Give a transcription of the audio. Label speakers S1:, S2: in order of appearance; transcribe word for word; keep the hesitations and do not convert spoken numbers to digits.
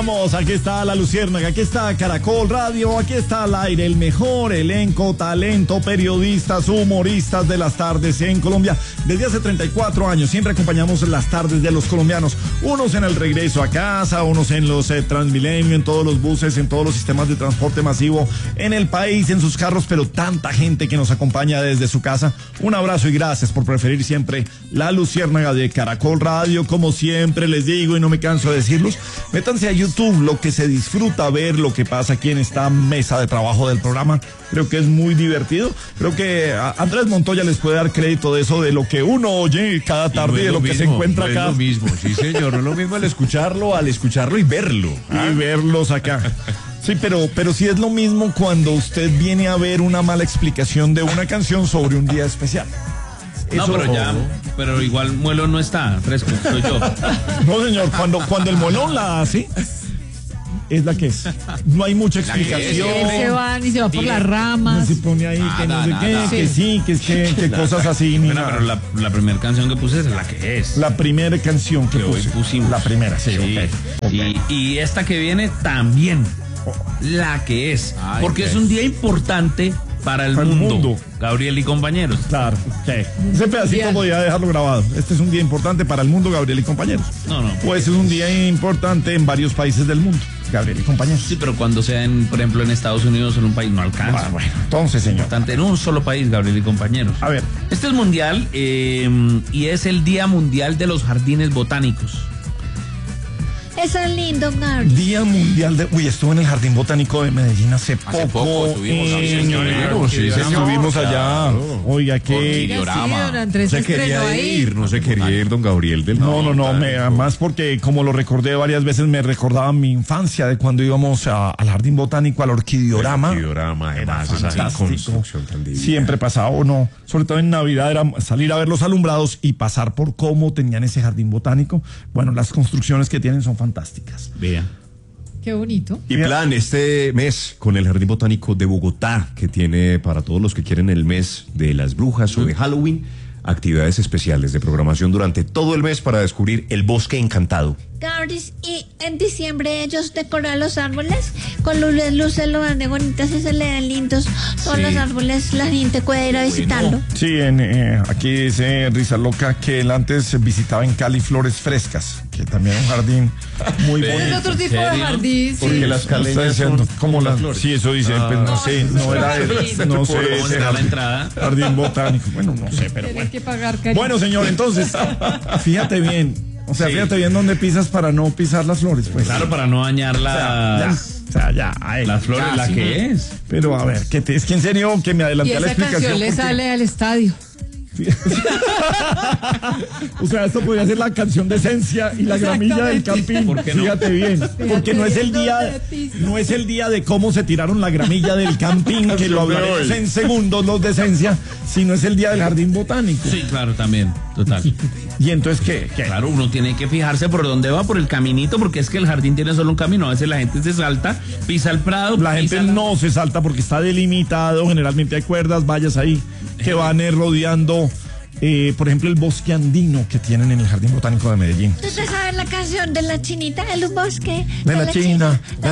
S1: estamos, aquí está La Luciérnaga, aquí está Caracol Radio, aquí está al aire el mejor elenco, talento, periodistas, humoristas de las tardes en Colombia. Desde hace treinta y cuatro años siempre acompañamos las tardes de los colombianos, unos en el regreso a casa, unos en los eh, Transmilenio, en todos los buses, en todos los sistemas de transporte masivo, en el país, en sus carros, pero tanta gente que nos acompaña desde su casa. Un abrazo y gracias por preferir siempre La Luciérnaga de Caracol Radio. Como siempre les digo y no me canso de decirlos, métanse a YouTube, lo que se disfruta ver lo que pasa aquí en esta mesa de trabajo del programa. Creo que es muy divertido. Creo que a Andrés Montoya les puede dar crédito de eso, de lo que uno oye cada tarde, no de lo, lo que mismo, se encuentra
S2: no
S1: acá.
S2: Es lo mismo, sí señor, no es lo mismo al escucharlo, al escucharlo y verlo.
S1: ¿Ah? Y verlos acá. Sí, pero, pero sí es lo mismo cuando usted viene a ver una mala explicación de una canción sobre un día especial.
S3: No,
S1: Eso,
S3: pero ya, pero igual Muelo no está fresco, soy yo.
S1: No, señor, cuando, cuando el Muelón la hace, es la que es. No hay mucha explicación.
S4: Él se va y se va por las ramas.
S1: Se pone ahí que no sé
S3: Nada,
S1: qué,
S3: nada.
S1: que sí, que es que, que cosas así. Ni
S3: Bueno,
S1: nada.
S3: pero la, la primera canción que puse es la que es.
S1: La primera canción que,
S3: que hoy
S1: puse.
S3: pusimos.
S1: La primera, sí,
S3: Sí.
S1: okay. Okay.
S3: Y, y esta que viene también. La que es.
S2: Ay,
S3: porque
S2: qué.
S3: es un día importante para el,
S1: Para el
S3: mundo,
S1: mundo.
S3: Gabriel y compañeros.
S1: Claro, sí. Ese pedacito podía dejarlo grabado. Este es un día importante para el mundo, Gabriel y compañeros.
S3: No, no.
S1: Pues es un día importante en varios países del mundo, Gabriel y compañeros.
S3: Sí, pero cuando sea, en, por ejemplo, en Estados Unidos o en un país, no alcanza.
S1: Ah, bueno, entonces, señor.
S3: Importante en un solo país, Gabriel y compañeros.
S1: A ver.
S3: Este es mundial eh, y es el Día Mundial de los Jardines Botánicos.
S4: Eso es lindo, Gabriel.
S1: Día Mundial de... Uy, estuve en el Jardín Botánico de Medellín hace poco.
S2: Hace poco estuvimos,
S1: eh,
S2: sí, señor. Sí, señor.
S1: Estuvimos allá.
S2: Claro.
S1: Oiga, qué...
S2: Diorama.
S4: don Andrés
S2: No
S4: se
S2: se quería
S4: estrenó ahí.
S2: ir, no se quería ir don Gabriel del
S1: No, no, no, me,
S2: Botánico.
S1: además porque como lo recordé varias veces, me recordaba mi infancia de cuando íbamos a- al Jardín Botánico, al Orquidiorama.
S2: El Orquidiorama, además,
S1: Era
S2: esa
S1: fantástico.
S2: construcción tan divina.
S1: Siempre pasaba, o no, sobre todo en Navidad, era salir a ver los alumbrados y pasar por cómo tenían ese Jardín Botánico. Bueno, las construcciones que tienen son fantásticas.
S3: Vean.
S4: Qué bonito.
S2: Y plan este mes con el Jardín Botánico de Bogotá, que tiene para todos los que quieren el mes de las brujas o de Halloween, actividades especiales de programación durante todo el mes para descubrir el bosque encantado.
S4: Gabriel, y en diciembre ellos decoran los árboles con luces, luces lo dan de bonitas y se le dan lindos. Todos
S2: Sí.
S4: los árboles, la gente puede ir a visitarlo.
S1: Sí, en, eh, aquí dice Risa Loca que él antes visitaba en Cali Flores Frescas, que también es un jardín muy
S3: Pero
S1: bonito.
S4: Es otro tipo de
S3: serio?
S4: jardín, sí.
S2: Porque las
S1: Está
S2: caleñas
S1: diciendo,
S2: son
S1: como las
S2: flores.
S1: Sí, eso dice,
S2: Ah.
S1: pues no sé,
S4: No,
S1: no era
S4: eso
S1: el-
S4: es
S1: no sé,
S3: ¿Cómo
S1: ese
S3: está la
S1: jardín,
S3: entrada?
S1: jardín botánico. Bueno, no sé, pero
S4: Tienes
S1: bueno.
S4: que pagar, cariño.
S1: Bueno, señor, entonces, fíjate bien. O sea,
S3: Sí.
S1: fíjate bien dónde pisas para no pisar las flores, pues.
S3: Claro, para no dañar
S1: O sea, ya,
S3: las,
S1: o sea, ya, ay,
S3: las flores,
S1: ya,
S3: la
S1: sí.
S3: que es.
S1: Pero a ver, que te, es que en serio que me
S4: Y
S1: adelanté a la
S4: esa
S1: explicación.
S4: canción le
S1: porque-
S4: sale al estadio.
S1: O sea, esto podría ser la canción de Esencia y la gramilla del campín.
S3: ¿Por qué no?
S1: Fíjate bien, porque no es el día, no es el día de cómo se tiraron la gramilla del campín, que lo hablaremos en segundos los de Esencia, sino es el día del jardín botánico.
S3: Sí, claro, también, total.
S1: Y entonces, ¿qué? ¿Qué?
S3: Claro, uno tiene que fijarse por dónde va, por el caminito, porque es que el jardín tiene solo un camino. A veces la gente se salta, pisa el prado.
S1: La gente
S3: pisa la-
S1: no se salta porque está delimitado, generalmente hay cuerdas, vallas ahí que van eh, rodeando, eh, por ejemplo, el bosque andino que tienen en el Jardín Botánico de Medellín.
S4: ¿Tú te sabes la canción de la chinita del bosque?
S1: De la china, la